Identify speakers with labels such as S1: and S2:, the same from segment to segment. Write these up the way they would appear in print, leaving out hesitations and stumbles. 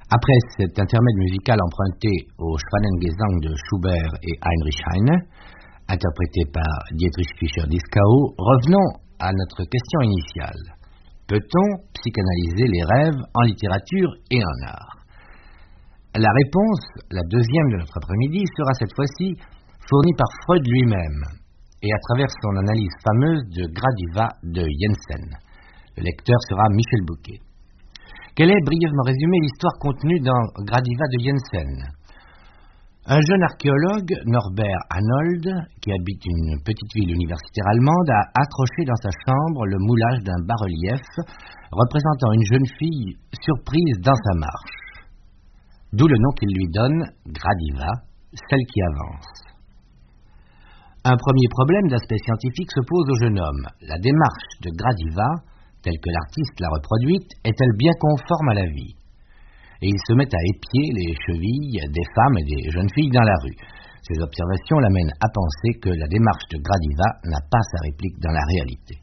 S1: Après cet intermède musical emprunté au Schwanengesang de Schubert et Heinrich Heine, interprété par Dietrich Fischer-Dieskau, revenons à notre question initiale. Peut-on psychanalyser les rêves en littérature et en art? La réponse, la deuxième de notre après-midi, sera cette fois-ci fournie par Freud lui-même et à travers son analyse fameuse de Gradiva de Jensen. Le lecteur sera Michel Bouquet. Quelle est, brièvement résumée, l'histoire contenue dans Gradiva de Jensen? Un jeune archéologue, Norbert Arnold, qui habite une petite ville universitaire allemande, a accroché dans sa chambre le moulage d'un bas-relief représentant une jeune fille surprise dans sa marche. D'où le nom qu'il lui donne, Gradiva, celle qui avance. Un premier problème d'aspect scientifique se pose au jeune homme. La démarche de Gradiva, telle que l'artiste l'a reproduite, est-elle bien conforme à la vie? Et il se met à épier les chevilles des femmes et des jeunes filles dans la rue. Ces observations l'amènent à penser que la démarche de Gradiva n'a pas sa réplique dans la réalité.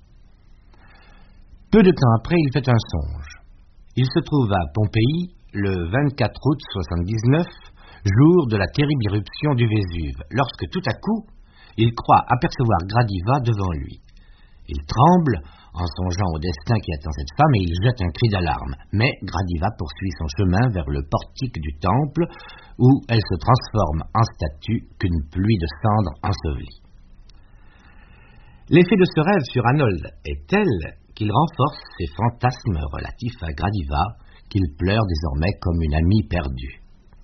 S1: Peu de temps après, il fait un songe. Il se trouve à Pompéi le 24 août 79, jour de la terrible éruption du Vésuve, lorsque tout à coup, il croit apercevoir Gradiva devant lui. Il tremble en songeant au destin qui attend cette femme et il jette un cri d'alarme. Mais Gradiva poursuit son chemin vers le portique du temple où elle se transforme en statue qu'une pluie de cendres ensevelit. L'effet de ce rêve sur Arnold est tel qu'il renforce ses fantasmes relatifs à Gradiva qu'il pleure désormais comme une amie perdue.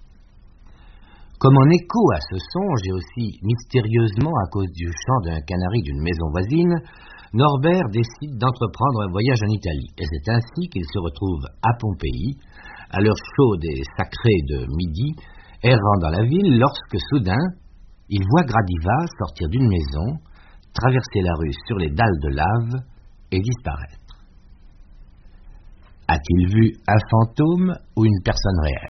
S1: Comme en écho à ce songe et aussi mystérieusement à cause du chant d'un canari d'une maison voisine, Norbert décide d'entreprendre un voyage en Italie, et c'est ainsi qu'il se retrouve à Pompéi, à l'heure chaude et sacrée de midi, errant dans la ville, lorsque soudain, il voit Gradiva sortir d'une maison, traverser la rue sur les dalles de lave et disparaître. A-t-il vu un fantôme ou une personne réelle?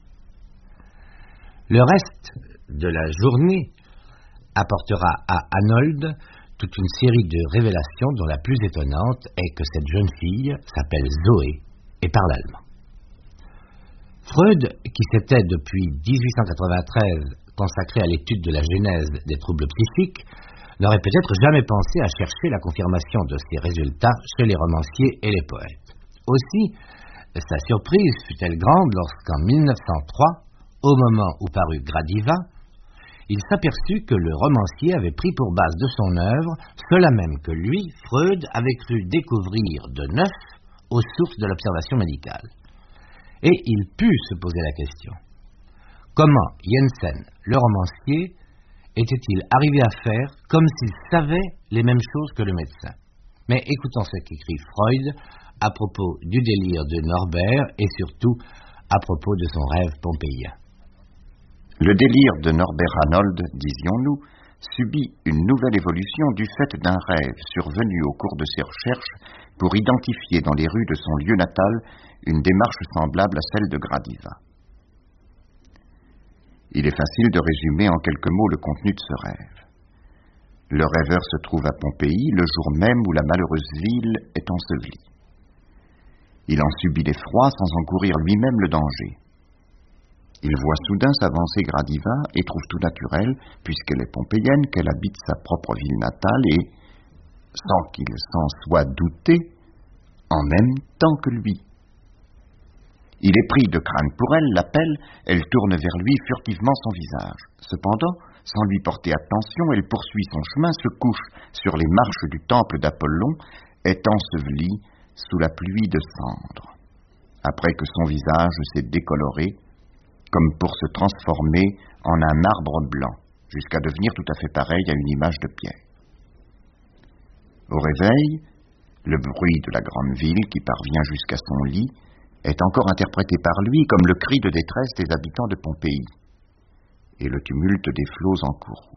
S1: Le reste de la journée apportera à Arnold toute une série de révélations dont la plus étonnante est que cette jeune fille s'appelle Zoé et parle allemand. Freud, qui s'était depuis 1893 consacré à l'étude de la genèse des troubles psychiques, n'aurait peut-être jamais pensé à chercher la confirmation de ces résultats chez les romanciers et les poètes. Aussi, sa surprise fut-elle grande lorsqu'en 1903, au moment où parut Gradiva, il s'aperçut que le romancier avait pris pour base de son œuvre cela même que lui, Freud, avait cru découvrir de neuf aux sources de l'observation médicale. Et il put se poser la question. Comment Jensen, le romancier, était-il arrivé à faire comme s'il savait les mêmes choses que le médecin? Mais écoutons ce qu'écrit Freud à propos du délire de Norbert et surtout à propos de son rêve pompéien.
S2: Le délire de Norbert Arnold, disions-nous, subit une nouvelle évolution du fait d'un rêve survenu au cours de ses recherches pour identifier dans les rues de son lieu natal une démarche semblable à celle de Gradiva. Il est facile de résumer en quelques mots le contenu de ce rêve. Le rêveur se trouve à Pompéi le jour même où la malheureuse ville est ensevelie. Il en subit l'effroi sans encourir lui-même le danger. Il voit soudain s'avancer Gradiva et trouve tout naturel, puisqu'elle est pompéienne, qu'elle habite sa propre ville natale et, sans qu'il s'en soit douté, en même temps que lui. Il est pris de crainte pour elle, l'appelle, elle tourne vers lui furtivement son visage. Cependant, sans lui porter attention, elle poursuit son chemin, se couche sur les marches du temple d'Apollon, est ensevelie sous la pluie de cendres. Après que son visage s'est décoloré, comme pour se transformer en un arbre blanc, jusqu'à devenir tout à fait pareil à une image de pierre. Au réveil, le bruit de la grande ville qui parvient jusqu'à son lit est encore interprété par lui comme le cri de détresse des habitants de Pompéi et le tumulte des flots en courroux.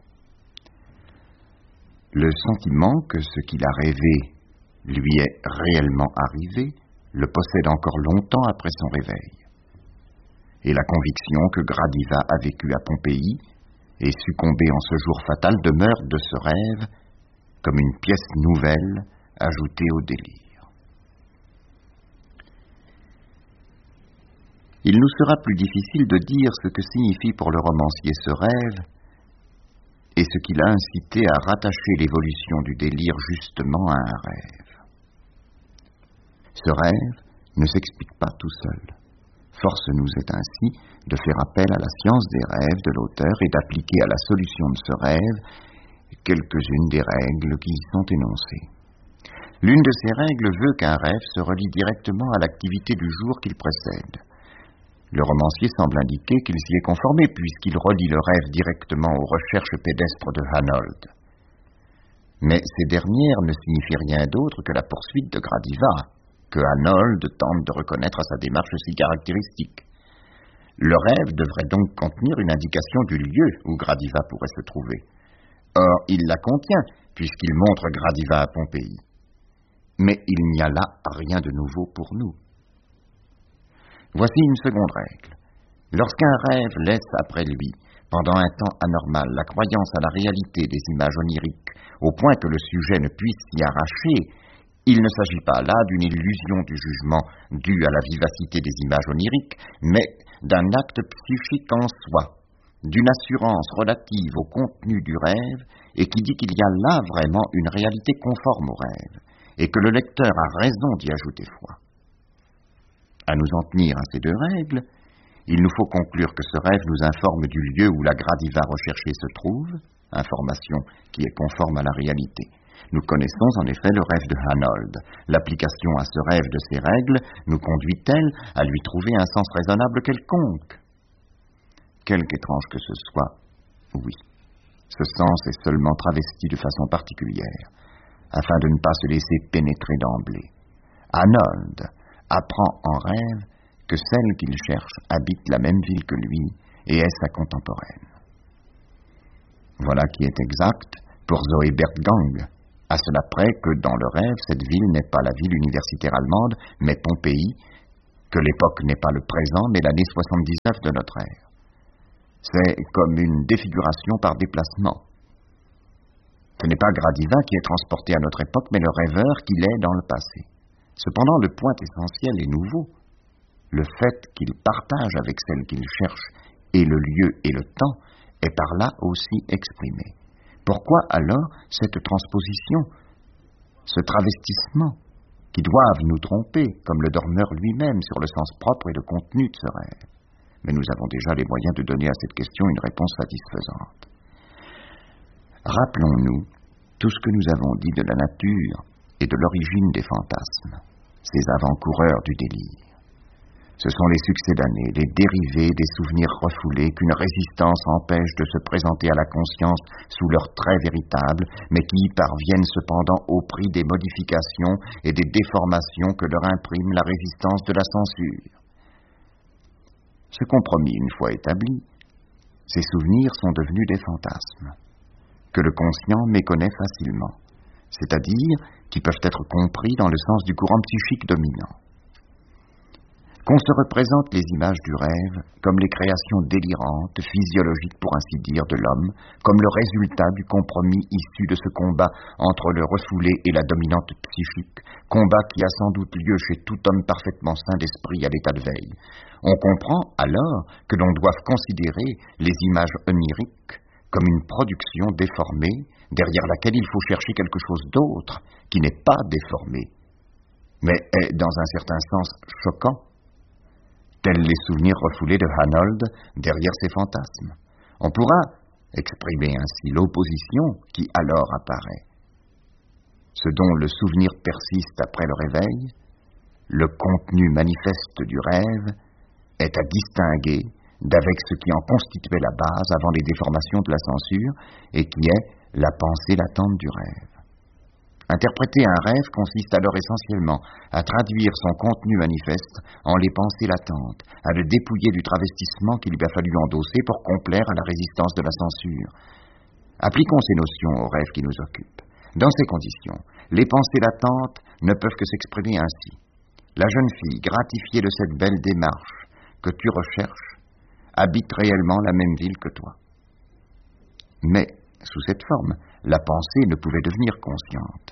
S2: Le sentiment que ce qu'il a rêvé lui est réellement arrivé le possède encore longtemps après son réveil. Et la conviction que Gradiva a vécu à Pompéi et succombé en ce jour fatal demeure de ce rêve comme une pièce nouvelle ajoutée au délire. il nous sera plus difficile de dire ce que signifie pour le romancier ce rêve et ce qui l'a incité à rattacher l'évolution du délire justement à un rêve. Ce rêve ne s'explique pas tout seul. Force nous est ainsi de faire appel à la science des rêves de l'auteur et d'appliquer à la solution de ce rêve quelques-unes des règles qui y sont énoncées. L'une de ces règles veut qu'un rêve se relie directement à l'activité du jour qu'il précède. Le romancier semble indiquer qu'il s'y est conformé puisqu'il relie le rêve directement aux recherches pédestres de Hanold. Mais ces dernières ne signifient rien d'autre que la poursuite de Gradiva, que Hanold tente de reconnaître à sa démarche si caractéristique. Le rêve devrait donc contenir une indication du lieu où Gradiva pourrait se trouver. Or, il la contient, puisqu'il montre Gradiva à Pompéi. Mais il n'y a là rien de nouveau pour nous. Voici une seconde règle. Lorsqu'un rêve laisse après lui, pendant un temps anormal, la croyance à la réalité des images oniriques, au point que le sujet ne puisse s'y arracher, il ne s'agit pas là d'une illusion du jugement due à la vivacité des images oniriques, mais d'un acte psychique en soi, d'une assurance relative au contenu du rêve et qui dit qu'il y a là vraiment une réalité conforme au rêve et que le lecteur a raison d'y ajouter foi. À nous en tenir à ces deux règles, il nous faut conclure que ce rêve nous informe du lieu où la Gradiva recherchée se trouve, information qui est conforme à la réalité. Nous connaissons en effet le rêve de Hanold. L'application à ce rêve de ces règles nous conduit-elle à lui trouver un sens raisonnable quelconque? Quelque étrange que ce soit, oui. Ce sens est seulement travesti de façon particulière, afin de ne pas se laisser pénétrer d'emblée. Hanold apprend en rêve que celle qu'il cherche habite la même ville que lui et est sa contemporaine. Voilà qui est exact pour Zoé Bertgang, à cela près que dans le rêve, cette ville n'est pas la ville universitaire allemande, mais Pompéi, que l'époque n'est pas le présent, mais l'année 79 de notre ère. C'est comme une défiguration par déplacement. Ce n'est pas Gradiva qui est transporté à notre époque, mais le rêveur qui l'est dans le passé. Cependant, le point essentiel est nouveau. Le fait qu'il partage avec celle qu'il cherche et le lieu et le temps est par là aussi exprimé. Pourquoi alors cette transposition, ce travestissement, qui doivent nous tromper, comme le dormeur lui-même, sur le sens propre et le contenu de ce rêve? Mais nous avons déjà les moyens de donner à cette question une réponse satisfaisante. Rappelons-nous tout ce que nous avons dit de la nature et de l'origine des fantasmes, ces avant-coureurs du délire. Ce sont les succédanés, les dérivés des souvenirs refoulés qu'une résistance empêche de se présenter à la conscience sous leurs traits véritables, mais qui y parviennent cependant au prix des modifications et des déformations que leur imprime la résistance de la censure. Ce compromis, une fois établi, ces souvenirs sont devenus des fantasmes, que le conscient méconnaît facilement, c'est-à-dire qui peuvent être compris dans le sens du courant psychique dominant. Qu'on se représente les images du rêve comme les créations délirantes, physiologiques pour ainsi dire, de l'homme, comme le résultat du compromis issu de ce combat entre le refoulé et la dominante psychique, combat qui a sans doute lieu chez tout homme parfaitement sain d'esprit à l'état de veille. On comprend alors que l'on doive considérer les images oniriques comme une production déformée, derrière laquelle il faut chercher quelque chose d'autre, qui n'est pas déformé, mais est dans un certain sens choquant, tels les souvenirs refoulés de Hanold derrière ses fantasmes. On pourra exprimer ainsi l'opposition qui alors apparaît. Ce dont le souvenir persiste après le réveil, le contenu manifeste du rêve, est à distinguer d'avec ce qui en constituait la base avant les déformations de la censure et qui est la pensée latente du rêve. Interpréter un rêve consiste alors essentiellement à traduire son contenu manifeste en les pensées latentes, à le dépouiller du travestissement qu'il lui a fallu endosser pour complaire à la résistance de la censure. Appliquons ces notions aux rêves qui nous occupent. Dans ces conditions, les pensées latentes ne peuvent que s'exprimer ainsi. La jeune fille, gratifiée de cette belle démarche que tu recherches, habite réellement la même ville que toi. Mais, sous cette forme, la pensée ne pouvait devenir consciente.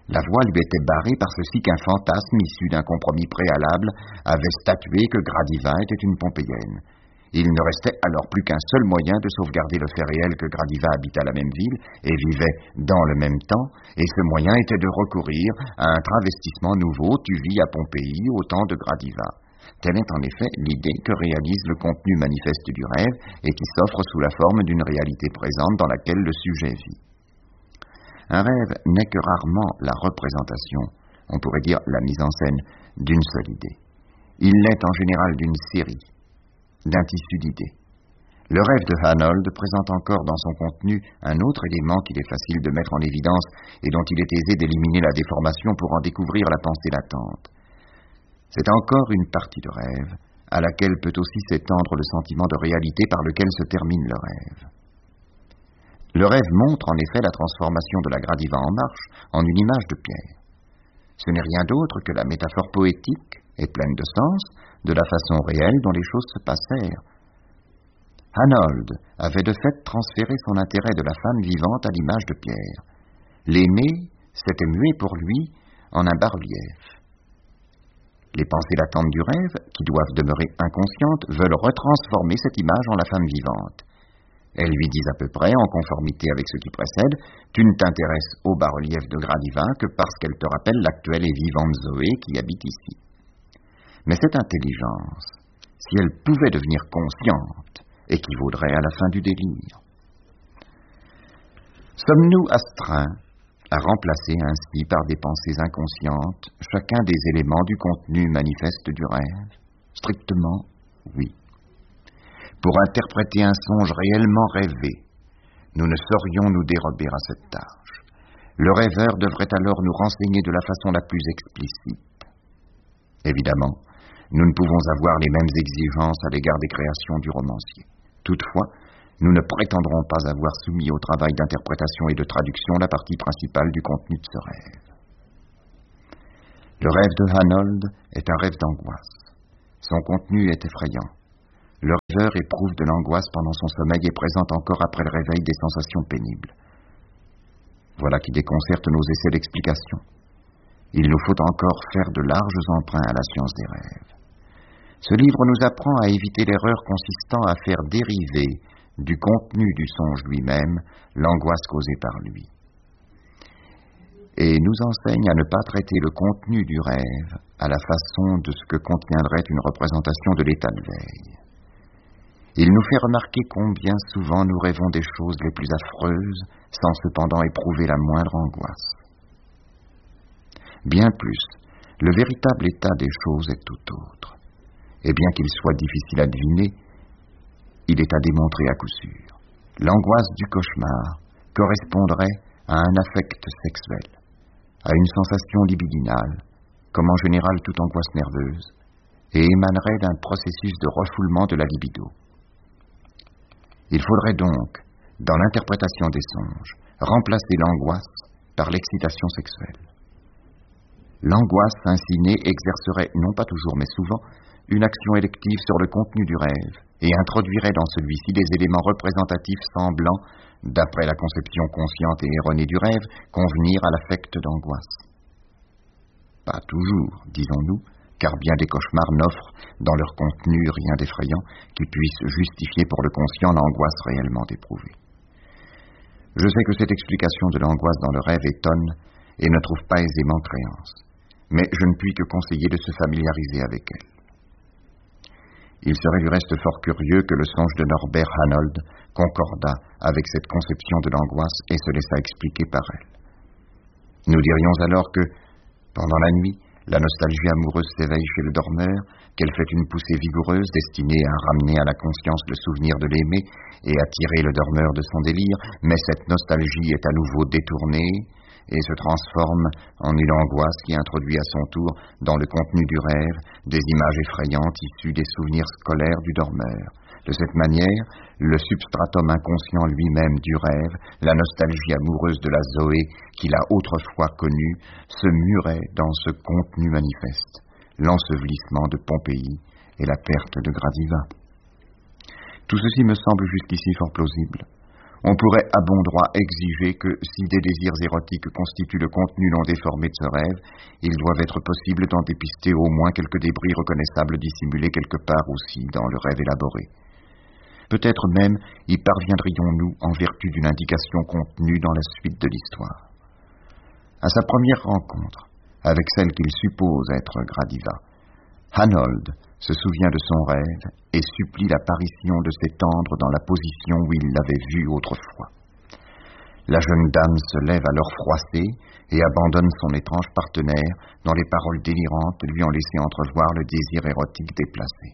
S2: La voie lui était barrée par ceci qu'un fantasme issu d'un compromis préalable avait statué que Gradiva était une Pompéienne. Il ne restait alors plus qu'un seul moyen de sauvegarder le fait réel que Gradiva habitait la même ville et vivait dans le même temps, et ce moyen était de recourir à un travestissement nouveau. Tu vis à Pompéi au temps de Gradiva. Telle est en effet l'idée que réalise le contenu manifeste du rêve et qui s'offre sous la forme d'une réalité présente dans laquelle le sujet vit. Un rêve n'est que rarement la représentation, on pourrait dire la mise en scène, d'une seule idée. Il l'est en général d'une série, d'un tissu d'idées. Le rêve de Hanold présente encore dans son contenu un autre élément qu'il est facile de mettre en évidence et dont il est aisé d'éliminer la déformation pour en découvrir la pensée latente. C'est encore une partie de rêve, à laquelle peut aussi s'étendre le sentiment de réalité par lequel se termine le rêve. Le rêve montre en effet la transformation de la Gradiva en marche en une image de pierre. Ce n'est rien d'autre que la métaphore poétique et pleine de sens de la façon réelle dont les choses se passèrent. Hanold avait de fait transféré son intérêt de la femme vivante à l'image de pierre. L'aimé s'était mué pour lui en un bas-relief. Les pensées latentes du rêve, qui doivent demeurer inconscientes, veulent retransformer cette image en la femme vivante. Elles lui disent à peu près, en conformité avec ce qui précède, « Tu ne t'intéresses au bas-relief de Gradiva que parce qu'elle te rappelle l'actuelle et vivante Zoé qui habite ici. » Mais cette intelligence, si elle pouvait devenir consciente, équivaudrait à la fin du délire. Sommes-nous astreints à remplacer ainsi par des pensées inconscientes chacun des éléments du contenu manifeste du rêve? Strictement, oui. Pour interpréter un songe réellement rêvé, nous ne saurions nous dérober à cette tâche. Le rêveur devrait alors nous renseigner de la façon la plus explicite. Évidemment, nous ne pouvons avoir les mêmes exigences à l'égard des créations du romancier. Toutefois, nous ne prétendrons pas avoir soumis au travail d'interprétation et de traduction la partie principale du contenu de ce rêve. Le rêve de Hanold est un rêve d'angoisse. Son contenu est effrayant. Le rêveur éprouve de l'angoisse pendant son sommeil et présente encore après le réveil des sensations pénibles. Voilà qui déconcerte nos essais d'explication. Il nous faut encore faire de larges emprunts à la science des rêves. Ce livre nous apprend à éviter l'erreur consistant à faire dériver du contenu du songe lui-même l'angoisse causée par lui. Et nous enseigne à ne pas traiter le contenu du rêve à la façon de ce que contiendrait une représentation de l'état de veille. Il nous fait remarquer combien souvent nous rêvons des choses les plus affreuses sans cependant éprouver la moindre angoisse. Bien plus, le véritable état des choses est tout autre. Et bien qu'il soit difficile à deviner, il est à démontrer à coup sûr. L'angoisse du cauchemar correspondrait à un affect sexuel, à une sensation libidinale, comme en général toute angoisse nerveuse, et émanerait d'un processus de refoulement de la libido. Il faudrait donc, dans l'interprétation des songes, remplacer l'angoisse par l'excitation sexuelle. L'angoisse ainsi née exercerait, non pas toujours mais souvent, une action élective sur le contenu du rêve et introduirait dans celui-ci des éléments représentatifs semblant, d'après la conception consciente et erronée du rêve, convenir à l'affect d'angoisse. Pas toujours, disons-nous, car bien des cauchemars n'offrent, dans leur contenu, rien d'effrayant qui puisse justifier pour le conscient l'angoisse réellement éprouvée. Je sais que cette explication de l'angoisse dans le rêve étonne et ne trouve pas aisément créance, mais je ne puis que conseiller de se familiariser avec elle. Il serait du reste fort curieux que le songe de Norbert Hanold concordât avec cette conception de l'angoisse et se laissât expliquer par elle. Nous dirions alors que, pendant la nuit, la nostalgie amoureuse s'éveille chez le dormeur, qu'elle fait une poussée vigoureuse destinée à ramener à la conscience le souvenir de l'aimé et à tirer le dormeur de son délire, mais cette nostalgie est à nouveau détournée et se transforme en une angoisse qui introduit à son tour dans le contenu du rêve des images effrayantes issues des souvenirs scolaires du dormeur. De cette manière, le substratum inconscient lui-même du rêve, la nostalgie amoureuse de la Zoé qu'il a autrefois connue, se murait dans ce contenu manifeste, l'ensevelissement de Pompéi et la perte de Gradiva. Tout ceci me semble jusqu'ici fort plausible. On pourrait à bon droit exiger que, si des désirs érotiques constituent le contenu non déformé de ce rêve, il doit être possible d'en dépister au moins quelques débris reconnaissables dissimulés quelque part aussi dans le rêve élaboré. Peut-être même y parviendrions-nous en vertu d'une indication contenue dans la suite de l'histoire. À sa première rencontre avec celle qu'il suppose être Gradiva, Hanold se souvient de son rêve et supplie l'apparition de s'étendre dans la position où il l'avait vue autrefois. La jeune dame se lève alors froissée et abandonne son étrange partenaire dont les paroles délirantes lui ont laissé entrevoir le désir érotique déplacé.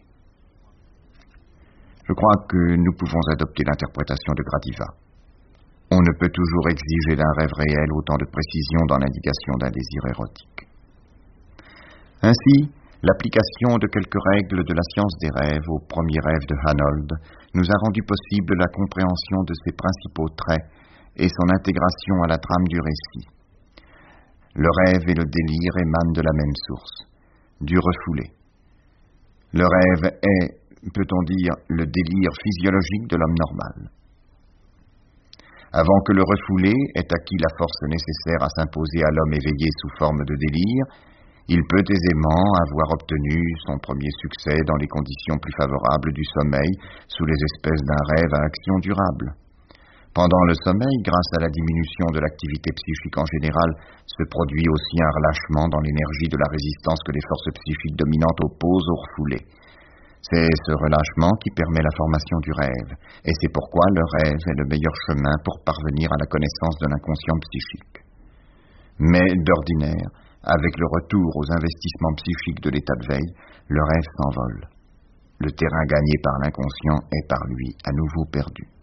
S2: Je crois que nous pouvons adopter l'interprétation de Gradiva. On ne peut toujours exiger d'un rêve réel autant de précision dans l'indication d'un désir érotique. Ainsi, l'application de quelques règles de la science des rêves au premier rêve de Hanold nous a rendu possible la compréhension de ses principaux traits et son intégration à la trame du récit. Le rêve et le délire émanent de la même source, du refoulé. Le rêve est, peut-on dire, le délire physiologique de l'homme normal. Avant que le refoulé ait acquis la force nécessaire à s'imposer à l'homme éveillé sous forme de délire, il peut aisément avoir obtenu son premier succès dans les conditions plus favorables du sommeil, sous les espèces d'un rêve à action durable. Pendant le sommeil, grâce à la diminution de l'activité psychique en général, se produit aussi un relâchement dans l'énergie de la résistance que les forces psychiques dominantes opposent au refoulé. C'est ce relâchement qui permet la formation du rêve, et c'est pourquoi le rêve est le meilleur chemin pour parvenir à la connaissance de l'inconscient psychique. Mais, d'ordinaire, avec le retour aux investissements psychiques de l'état de veille, le rêve s'envole. Le terrain gagné par l'inconscient est par lui à nouveau perdu.